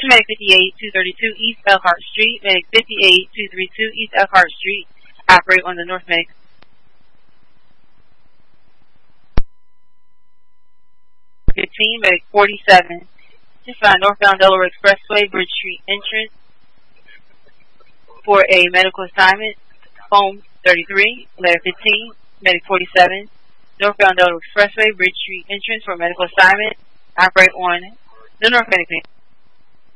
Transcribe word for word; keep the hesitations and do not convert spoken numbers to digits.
Medic fifty-eight two thirty-two East Elkhart Street. Medic fifty-eight two thirty-two East Elkhart Street. Operate on the North Medic. fifteen, Medic forty-seven. Just find northbound Delaware Expressway, Bridge Street entrance for a medical assignment. Phone thirty-three, letter fifteen, Medic forty-seven. Northbound Delaware Expressway, Bridge Street entrance for a medical assignment. Operate on the North Medic.